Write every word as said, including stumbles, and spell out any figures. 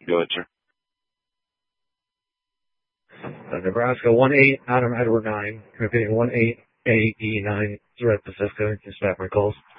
Go ahead, sir. Uh, Nebraska one eight, Adam Edward nine, repeating one eight A E nine, Red Pacifica, dispatch my calls.